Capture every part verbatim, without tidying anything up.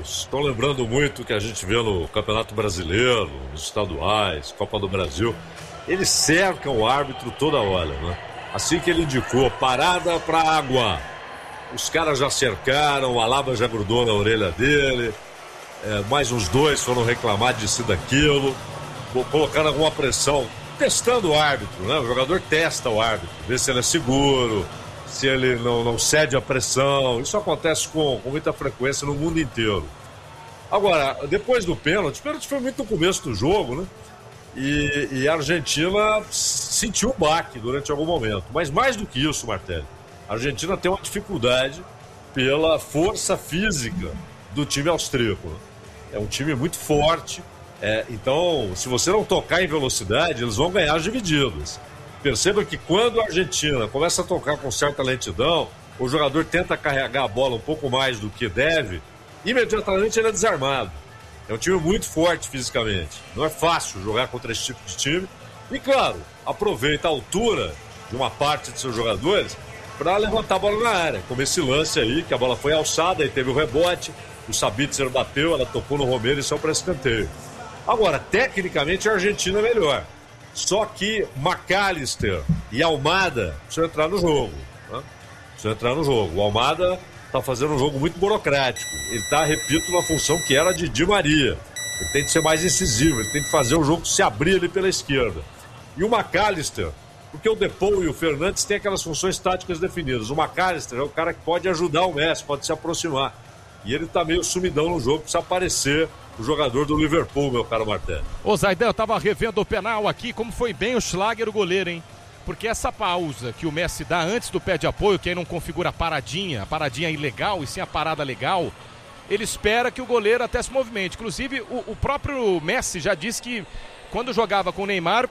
goleiros estão lembrando muito o que a gente vê no Campeonato Brasileiro, nos estaduais, Copa do Brasil. Eles cercam o árbitro toda hora, né? Assim que ele indicou parada para água, os caras já cercaram, o Alaba já grudou na orelha dele, é, mais uns dois foram reclamar disso e daquilo, colocando alguma pressão, testando o árbitro, né? O jogador testa o árbitro, vê se ele é seguro, se ele não, não cede à pressão. Isso acontece com, com muita frequência no mundo inteiro. Agora, depois do pênalti, o pênalti foi muito no começo do jogo, né? E, e a Argentina sentiu o baque durante algum momento. Mas mais do que isso, Martelli, a Argentina tem uma dificuldade pela força física do time austríaco. É um time muito forte. É, então, se você não tocar em velocidade, eles vão ganhar as divididas. Perceba que quando a Argentina começa a tocar com certa lentidão, o jogador tenta carregar a bola um pouco mais do que deve, imediatamente ele é desarmado. É um time muito forte fisicamente. Não é fácil jogar contra esse tipo de time. E, claro, aproveita a altura de uma parte de seus jogadores para levantar a bola na área. Como esse lance aí, que a bola foi alçada e teve o rebote, o Sabitzer bateu, ela tocou no Romero e saiu para escanteio. Agora, tecnicamente, a Argentina é melhor. Só que McAllister e Almada precisam entrar no jogo. Né? Precisam entrar no jogo. O Almada está fazendo um jogo muito burocrático. Ele está, repito, na função que era de Di Maria. Ele tem que ser mais incisivo, ele tem que fazer o jogo se abrir ali pela esquerda. E o McAllister, porque o Depou e o Fernandes têm aquelas funções táticas definidas. O McAllister é o cara que pode ajudar o Messi, pode se aproximar. E ele está meio sumidão no jogo, precisa aparecer o jogador do Liverpool, meu caro Martelli. Ô Zaidan, eu tava revendo o penal aqui, como foi bem o Schlager, o goleiro, hein? Porque essa pausa que o Messi dá antes do pé de apoio, que aí não configura a paradinha, a paradinha ilegal e sim a parada legal, ele espera que o goleiro até se movimente. Inclusive, o, o próprio Messi já disse que quando jogava com o Neymar,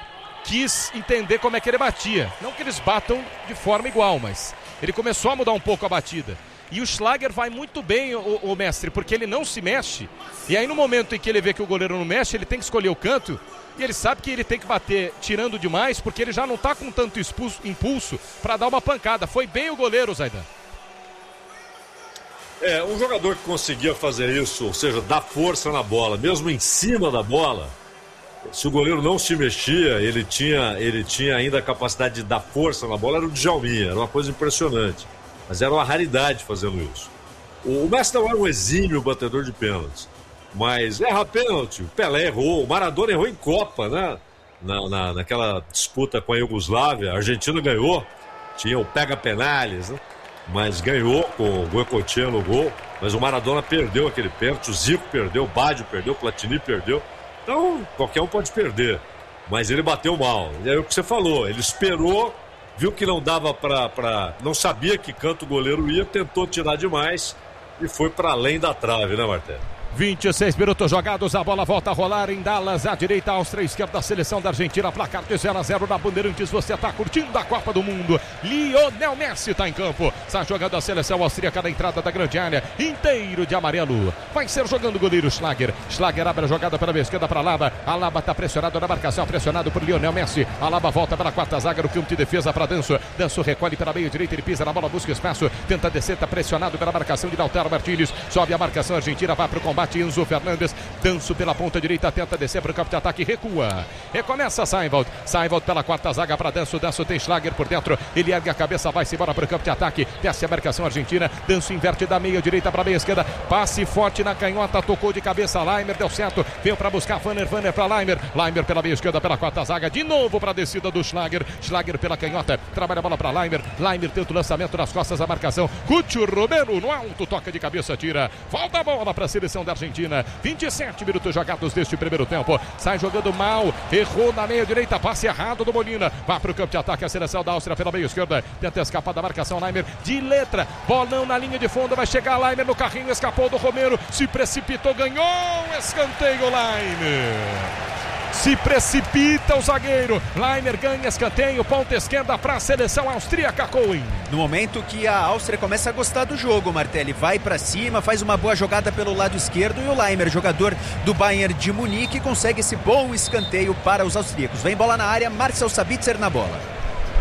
quis entender como é que ele batia. Não que eles batam de forma igual, mas ele começou a mudar um pouco a batida. E o Schlager vai muito bem, o, o mestre, porque ele não se mexe. E aí no momento em que ele vê que o goleiro não mexe, ele tem que escolher o canto. E ele sabe que ele tem que bater tirando demais, porque ele já não está com tanto expulso, impulso para dar uma pancada. Foi bem o goleiro, Zaidan. É, um jogador que conseguia fazer isso, ou seja, dar força na bola, mesmo em cima da bola, se o goleiro não se mexia, ele tinha, ele tinha ainda a capacidade de dar força na bola, era o Djalminha, era uma coisa impressionante. Mas era uma raridade fazendo isso. O, o Messi não era um exímio batedor de pênaltis. Mas erra pênalti, o Pelé errou, o Maradona errou em Copa, né? Na, na, naquela disputa com a Iugoslávia, a Argentina ganhou, tinha o pega penales, né? Mas ganhou com o Goicoechea no gol, mas o Maradona perdeu aquele pênalti, o Zico perdeu, o Baggio perdeu, o Platini perdeu. Então, qualquer um pode perder, mas ele bateu mal. E aí o que você falou, ele esperou, viu que não dava pra, pra... não sabia que canto o goleiro ia, tentou tirar demais e foi para além da trave, né, Martelli? vinte e seis minutos jogados, a bola volta a rolar em Dallas, à direita, Áustria, à esquerda, a seleção da Argentina, placar de zero a zero na Bandeirantes, você está curtindo a Copa do Mundo. Lionel Messi está em campo, está jogando a seleção austríaca na entrada da grande área, inteiro de amarelo, vai ser jogando o goleiro Schlager, Schlager abre a jogada pela esquerda para Alaba, Alaba está pressionado na marcação, pressionado por Lionel Messi, Alaba volta para a quarta zaga, no campo de defesa para Danso, Danso recolhe pela meia direita, ele pisa na bola, busca espaço, tenta descer, está pressionado pela marcação de Lautaro Martínez, sobe a marcação argentina, vai para o combate, Enzo Fernandes, Danso pela ponta direita, tenta descer para o campo de ataque, recua, recomeça Seinwald, Seinwald pela quarta zaga para Danso, Danso tem Schlager por dentro, ele ergue a cabeça, vai-se embora para o campo de ataque, desce a marcação argentina, Danso inverte da meia direita para a meia esquerda, passe forte na canhota, tocou de cabeça, Laimer deu certo, veio para buscar Vanner, Vanner para Laimer, Laimer pela meia esquerda, pela quarta zaga, de novo para a descida do Schlager, Schlager pela canhota, trabalha a bola para Laimer, Laimer tenta o lançamento nas costas, a marcação, Cucho Romero no alto, toca de cabeça, tira, volta a bola para a seleção da Argentina, vinte e sete minutos jogados deste primeiro tempo, sai jogando mal, errou na meia direita, passe errado do Molina, vai para o campo de ataque a seleção da Áustria pela meia esquerda, tenta escapar da marcação, Laimer de letra, bolão na linha de fundo, vai chegar Laimer no carrinho, escapou do Romero, se precipitou, ganhou, escanteio Laimer. Se precipita o zagueiro, Laimer ganha escanteio, ponta esquerda para a seleção austríaca, Cohen. No momento que a Áustria começa a gostar do jogo, Martelli, vai para cima, faz uma boa jogada pelo lado esquerdo e o Laimer, jogador do Bayern de Munique, consegue esse bom escanteio para os austríacos. Vem bola na área, Marcel Sabitzer na bola.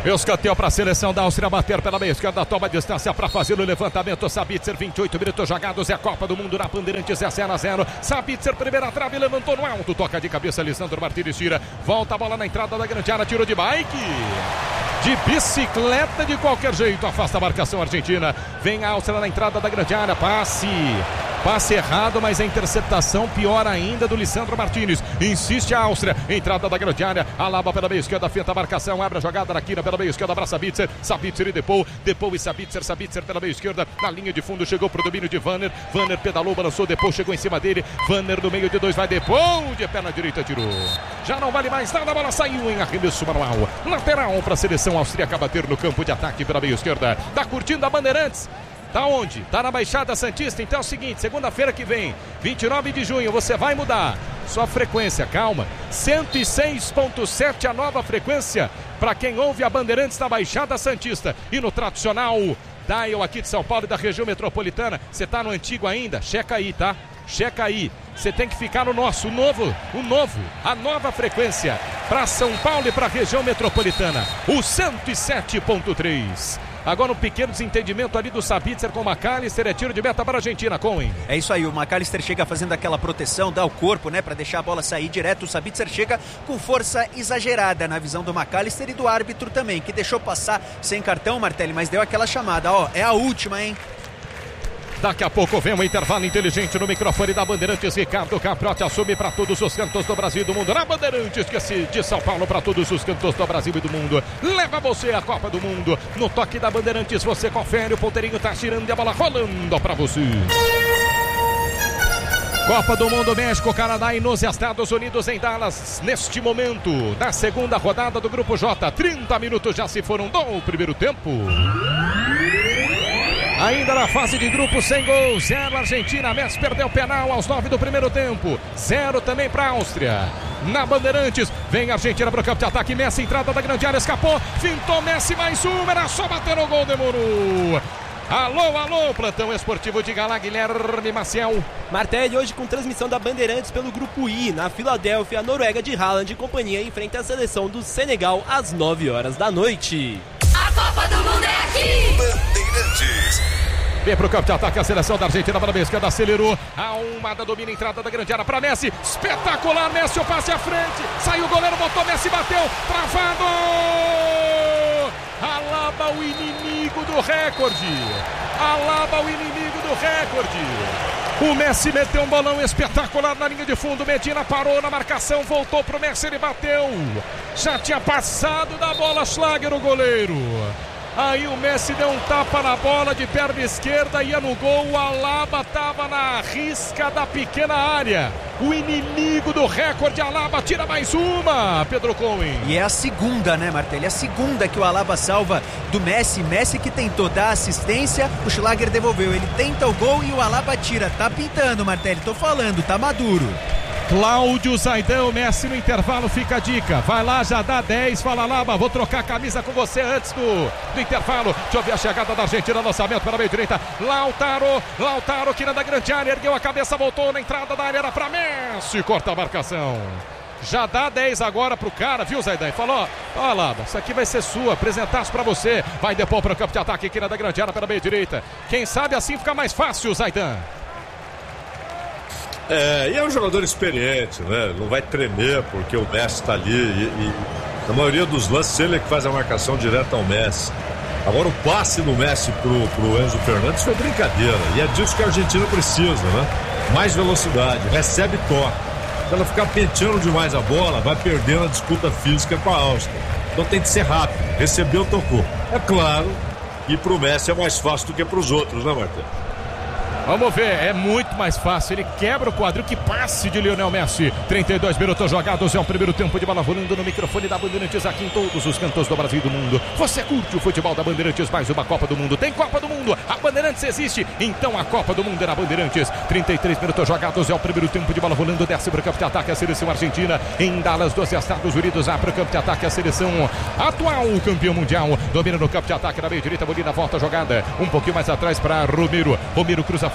Escanteio para a seleção da Áustria bater pela meia esquerda, toma distância para fazer o levantamento. Sabitzer, vinte e oito minutos jogados, é a Copa do Mundo na Bandeirantes, é zero a zero. Sabitzer, primeira trave, levantou no alto, toca de cabeça, Lisandro Martínez tira, volta a bola na entrada da grande área, tirou de bike, de bicicleta, de qualquer jeito, afasta a marcação argentina. Vem a Áustria na entrada da grande área, passe. Passe errado, mas a interceptação pior ainda do Lisandro Martínez. Insiste a Áustria, entrada da grande área, Alaba pela meia esquerda, finta a marcação, abre a jogada na quina pela meia esquerda, abraça Sabitzer, Sabitzer e Depou, Depou e Sabitzer, Sabitzer pela meia esquerda, na linha de fundo, chegou pro domínio de Vanner, Vanner pedalou, balançou, Depou chegou em cima dele, Vanner no meio de dois, vai Depou, de perna direita tirou. Já não vale mais nada, a bola saiu em arremesso manual, lateral para a seleção austríaca bater no campo de ataque pela meia esquerda. Tá curtindo a Bandeirantes? Tá onde? Tá na Baixada Santista. Então é o seguinte, segunda-feira que vem, vinte e nove de junho, você vai mudar sua frequência, calma, cento e seis ponto sete a nova frequência para quem ouve a Bandeirantes na Baixada Santista e no tradicional dial aqui de São Paulo e da região metropolitana. Você tá no antigo ainda? Checa aí, tá? Checa aí, você tem que ficar no nosso, o novo, o novo, a nova frequência para São Paulo e para a região metropolitana, o cento e sete ponto três. Agora um pequeno desentendimento ali do Sabitzer com o McAllister, é tiro de meta para a Argentina, Cohen. É isso aí, o McAllister chega fazendo aquela proteção, dá o corpo, né, para deixar a bola sair direto. O Sabitzer chega com força exagerada na visão do McAllister e do árbitro também, que deixou passar sem cartão, Martelli, mas deu aquela chamada, ó, é a última, hein? Daqui a pouco vem um intervalo inteligente no microfone da Bandeirantes. Ricardo Caprotti assume para todos os cantos do Brasil e do mundo. Na Bandeirantes, que de São Paulo para todos os cantos do Brasil e do mundo. Leva você a Copa do Mundo. No toque da Bandeirantes você confere, o ponteirinho tá girando e a bola rolando para você. Copa do Mundo, México, Canadá e nos Estados Unidos, em Dallas, neste momento, na segunda rodada do Grupo J. trinta minutos já se foram do primeiro tempo. Ainda na fase de grupo, sem gol, zero Argentina, Messi perdeu penal aos nove do primeiro tempo, zero também para a Áustria. Na Bandeirantes, vem a Argentina para o campo de ataque, Messi, entrada da grande área, escapou, fintou Messi, mais uma, era só bater no gol, demorou. Alô, alô, plantão esportivo de Galá, Guilherme Maciel. Martelli, hoje com transmissão da Bandeirantes pelo Grupo I, na Filadélfia, a Noruega de Haaland e companhia enfrenta a seleção do Senegal às nove horas da noite. A Copa do Mundo é aqui! Bandeirantes. Vem pro campo de ataque a seleção da Argentina para a esquerda, acelerou. A Almada domina a entrada da grande área para Messi. Espetacular, Messi, o passe à frente. Saiu o goleiro, botou Messi, bateu. Travado! Alaba o inimigo do recorde. Alaba o inimigo do recorde. O Messi meteu um bolão espetacular na linha de fundo. Medina parou na marcação, voltou pro Messi, ele bateu. Já tinha passado da bola, Schlager, o goleiro. Aí o Messi deu um tapa na bola de perna esquerda, ia no gol, o Alaba estava na risca da pequena área. O inimigo do recorde, Alaba, tira mais uma, Pedro Cohen. E é a segunda, né, Martelli? É a segunda que o Alaba salva do Messi. Messi que tentou dar assistência, o Schlager devolveu. Ele tenta o gol e o Alaba tira. Tá pintando, Martelli, tô falando, tá maduro. Cláudio Zaidão, Messi no intervalo, fica a dica, vai lá, já dá dez, fala Alaba, vou trocar a camisa com você antes do, do intervalo. Deixa eu ver a chegada da Argentina, lançamento para a meia direita, Lautaro, Lautaro, quina da grande área, ergueu a cabeça, voltou na entrada da área, era para Messi, corta a marcação. Já dá dez agora pro cara, viu, Zaidan? Falou, ó, Alaba, isso aqui vai ser sua, apresentaço pra você. Vai depois pro campo de ataque, quina da grande área, pela meia direita. Quem sabe assim fica mais fácil, Zaidan. É, e é um jogador experiente, né? Não vai tremer porque o Messi tá ali e, e na maioria dos lances ele é que faz a marcação direta ao Messi. Agora o passe do Messi pro, pro Enzo Fernandes foi brincadeira, e é disso que a Argentina precisa, né? Mais velocidade, recebe toque. Se ela ficar penteando demais a bola, vai perdendo a disputa física com a Áustria. Então tem que ser rápido, recebeu, tocou. É claro que pro Messi é mais fácil do que pros outros, né, Martelo? Vamos ver, é muito mais fácil, ele quebra o quadril, que passe de Lionel Messi. trinta e dois minutos jogados, é o primeiro tempo de bola rolando no microfone da Bandeirantes aqui em todos os cantos do Brasil e do mundo. Você curte o futebol da Bandeirantes, mais uma Copa do Mundo, tem Copa do Mundo, a Bandeirantes existe, então a Copa do Mundo é na Bandeirantes. trinta e três minutos jogados, é o primeiro tempo de bola rolando, desce para o campo de ataque a seleção argentina, em Dallas dos Estados Unidos, abre o campo de ataque a seleção atual campeão mundial, domina no campo de ataque na meia direita, Molina volta a jogada, um pouquinho mais atrás para Romero, Romero cruza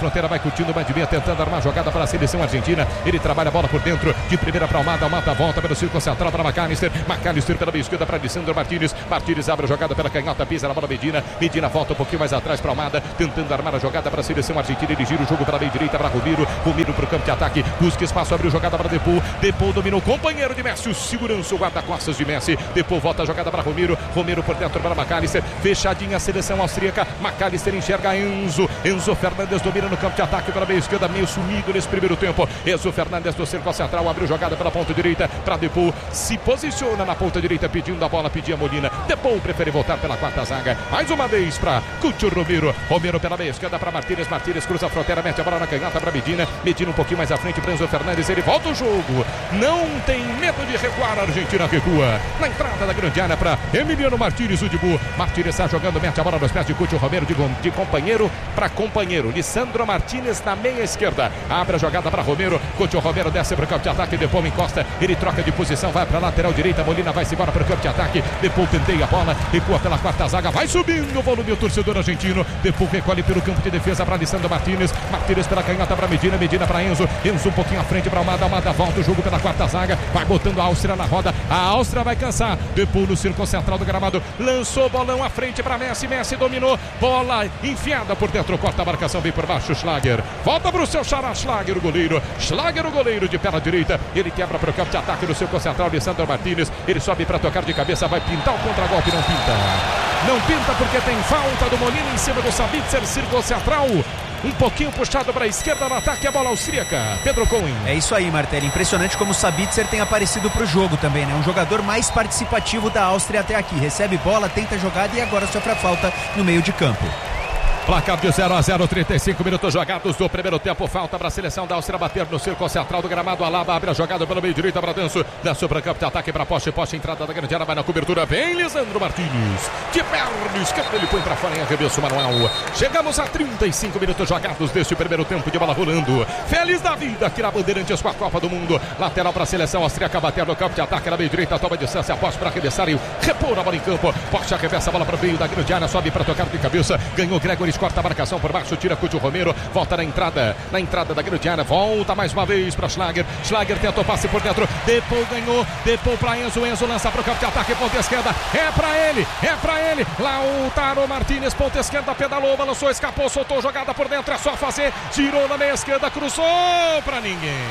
fronteira, vai curtindo o Bandimia, tentando armar a jogada para a seleção argentina. Ele trabalha a bola por dentro, de primeira para Almada, Almada volta pelo círculo central para McAllister, McAllister pela esquerda para Lisandro Martínez, Martínez abre a jogada pela canhota, pisa na bola Medina, Medina volta um pouquinho mais atrás para Almada, tentando armar a jogada para a seleção argentina. Ele gira o jogo para a meia direita para Romero, Romero para o campo de ataque, busca espaço, abre a jogada para Depou, Depou dominou o companheiro de Messi, o segurança, o guarda-costas de Messi, Depou volta a jogada para Romero, Romero por dentro para McAllister, fechadinha a seleção austríaca, McAllister enxerga Enzo, Enzo Fernandes domina no campo de ataque pela meia esquerda, meio sumido nesse primeiro tempo, Enzo Fernandes do círculo central, abriu jogada pela ponta direita para Depou, se posiciona na ponta direita pedindo a bola, pedia Molina, Depou prefere voltar pela quarta zaga, mais uma vez para Cucho Romero, Romero pela meia esquerda para Martínez, Martínez cruza a fronteira, mete a bola na canhota para Medina, Medina um pouquinho mais à frente para Enzo Fernandes, ele volta o jogo, não tem medo de recuar, a Argentina recua, na entrada da grande área para Emiliano Martínez, o Dibu, Martínez está jogando, mete a bola nos pés de Cucho Romero, de, de companheiro para companheiro, Lisandro Martínez na meia esquerda, abre a jogada para Romero, Cucho Romero desce para o campo de ataque, Depou encosta, ele troca de posição, vai para a lateral direita, Molina vai-se embora para o campo de ataque, Depou tenteia a bola, recua pela quarta zaga, vai subindo o volume o torcedor argentino, Depou recolhe pelo campo de defesa para Lisandro Martínez, Martínez pela canhota para Medina, Medina para Enzo, Enzo um pouquinho à frente para Almada, Almada volta o jogo pela quarta zaga, vai botando a Áustria na roda, a Áustria vai cansar, Depou no círculo central do gramado, lançou bolão à frente para Messi, Messi dominou, bola enfiada por dentro, corta a marcação, vem por baixo, Schlager, volta para o seu xará, Schlager o goleiro, Schlager o goleiro de perna direita, ele quebra para o campo de ataque no círculo central, Lisandro Martínez, ele sobe para tocar de cabeça, vai pintar o contra-golpe, não pinta, não pinta porque tem falta do Molina em cima do Sabitzer, círculo central, um pouquinho puxado para a esquerda no ataque, a bola austríaca, Pedro Cohen. É isso aí, Martelli, impressionante como o Sabitzer tem aparecido para o jogo também, né? Um jogador mais participativo da Áustria até aqui, recebe bola, tenta jogada e agora sofre a falta no meio de campo. Placar de zero a zero, trinta e cinco minutos jogados do primeiro tempo. Falta para a seleção da Áustria bater no círculo central do gramado. Alaba abre a jogada pelo meio direito para Danço. Danço para campo de ataque para poste. Poste entrada da grande área. Vai na cobertura. Vem Lisandro Martínez. De perna esquerda ele põe para fora em arremesso manual. Chegamos a trinta e cinco minutos jogados deste primeiro tempo de bola rolando. Feliz da vida aqui na Bandeirantes com a Copa do Mundo. Lateral para a seleção austríaca bater no campo de ataque na meio direita. Toma distância. Poste para arremessar e repor a bola em campo. Poste arremessa a bola para o meio da grande área. Sobe para tocar de cabeça. Ganhou Gregory. Corta a marcação por baixo, tira Cucho Romero, volta na entrada, na entrada da grande área, volta mais uma vez para Schlager, Schlager tenta o passe por dentro, Depou ganhou, Depou para Enzo, Enzo lança para o campo de ataque, ponta esquerda, é para ele, é para ele, Lautaro Martínez, ponta esquerda, pedalou, balançou, escapou, soltou jogada por dentro, é só fazer, girou na meia esquerda, cruzou para ninguém,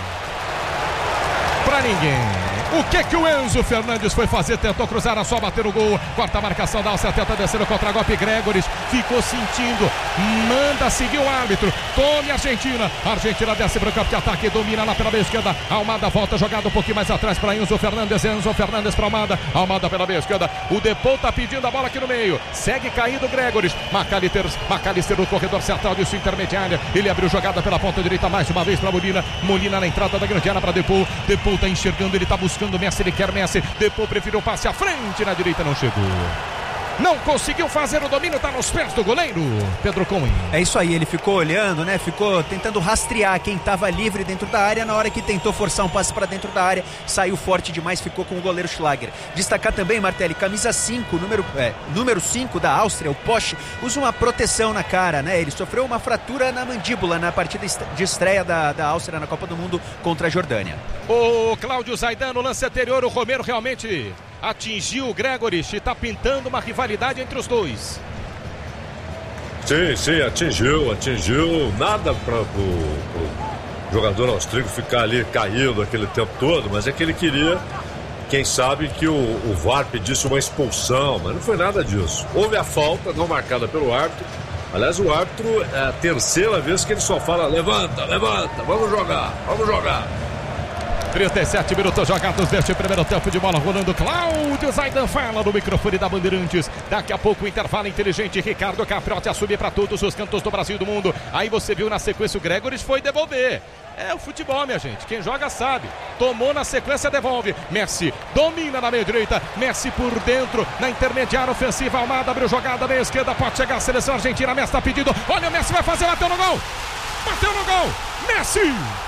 para ninguém. O que que o Enzo Fernandes foi fazer? Tentou cruzar, a só bater o gol. Quarta marcação da Áustria, tenta descer o contra-golpe. Gregory ficou sentindo, manda seguir o árbitro. Tome a Argentina. A Argentina desce para o campo de ataque, domina lá pela meia esquerda. Almada volta, jogada um pouquinho mais atrás para Enzo Fernandes. Enzo Fernandes para Almada. Almada pela meia esquerda. O Depou tá pedindo a bola aqui no meio. Segue caindo Gregory. McAllister, McAllister no corredor central de sua intermediária. Ele abriu jogada pela ponta direita mais uma vez para Molina. Molina na entrada da grande área para Depou. Depou tá enxergando, ele tá buscando. Buscando Messi, ele quer Messi, Depou preferiu o passe à frente, na direita não chegou. Não conseguiu fazer o domínio, tá nos pés do goleiro, Pedro Cohen. É isso aí, ele ficou olhando, né? Ficou tentando rastrear quem estava livre dentro da área. Na hora que tentou forçar um passe para dentro da área, saiu forte demais, ficou com o goleiro Schlager. Destacar também, Martelli, camisa cinco, número, é, número cinco da Áustria, o Posch, usa uma proteção na cara, né? Ele sofreu uma fratura na mandíbula na partida de estreia da, da Áustria na Copa do Mundo contra a Jordânia. O Cláudio Zaidan, no lance anterior, o Romero realmente atingiu o Gregory, está pintando uma rivalidade entre os dois. Sim, sim, atingiu, atingiu. Nada para o jogador austríaco ficar ali caído aquele tempo todo, mas é que ele queria, quem sabe, que o, o V A R pedisse uma expulsão, mas não foi nada disso. Houve a falta, não marcada pelo árbitro. Aliás, o árbitro é a terceira vez que ele só fala: levanta, levanta, vamos jogar, vamos jogar. trinta e sete minutos jogados deste primeiro tempo de bola rolando. Cláudio Zaidan fala no microfone da Bandeirantes. Daqui a pouco o intervalo inteligente. Ricardo Capriotti assumir para todos os cantos do Brasil e do mundo. Aí você viu na sequência o Gregory foi devolver. É o futebol, minha gente. Quem joga sabe. Tomou na sequência, devolve. Messi domina na meia direita. Messi por dentro, na intermediária ofensiva. Almada abriu jogada na meia esquerda. Pode chegar a seleção argentina. Messi está pedindo. Olha, o Messi vai fazer. Bateu no gol. Bateu no gol. Messi.